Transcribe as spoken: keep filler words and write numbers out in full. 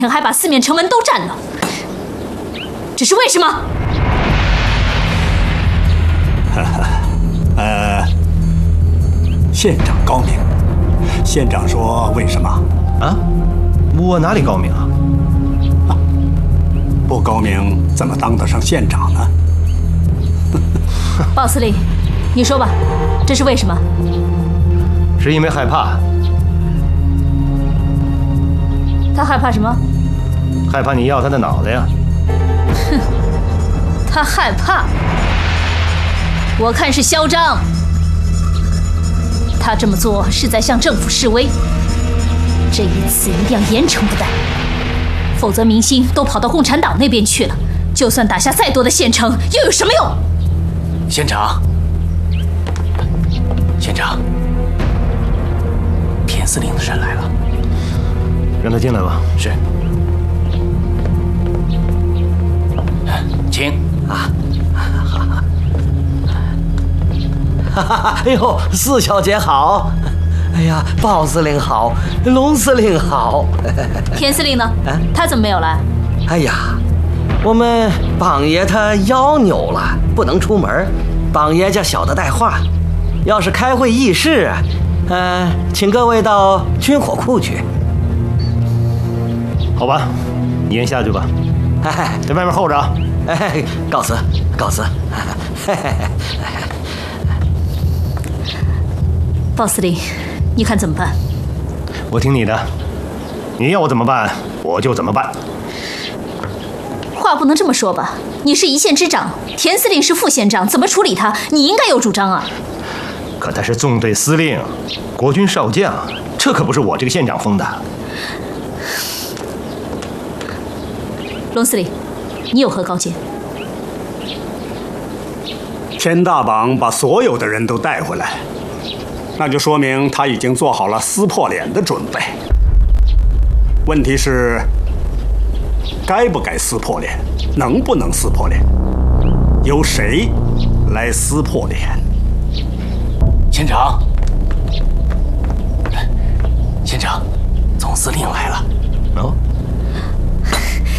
还把四面城门都占了，这是为什么？ 哈哈，呃，县长高明，县长说为什么？ 啊？我哪里高明啊？ 啊，不高明怎么当得上县长呢？ 鲍司令，你说吧，这是为什么？ 是因为害怕。 他害怕什么？ 害怕你要他的脑袋呀！ 哼，他害怕，我看是嚣张。他这么做是在向政府示威，这一次一定要严惩不贷，否则民心都跑到共产党那边去了，就算打下再多的县城，又有什么用？ 县长，县长，田司令的人来了， 让他进来吧。 是。请啊！ 哈哈！哎呦，四小姐好！哎呀，鲍司令好，龙司令好。 田司令呢？啊、他怎么没有来？ 哎呀，我们榜爷他腰扭了，不能出门。榜爷叫小的带话，要是开会议事，呃，请各位到军火库去。 好吧，你先下去吧。 哎， 在外面候着啊。 哎，告辞，告辞。 鲍司令，你看怎么办？ 我听你的，你要我怎么办，我就怎么办。 话不能这么说吧？你是一县之长，田司令是副县长，怎么处理他，你应该有主张啊。 可他是纵队司令，国军少将，这可不是我这个县长封的。 龙司令，你有何高见？ 田大榜把所有的人都带回来，那就说明他已经做好了撕破脸的准备。问题是，该不该撕破脸，能不能撕破脸，由谁来撕破脸？ 县长，县长，总司令来了。 哦。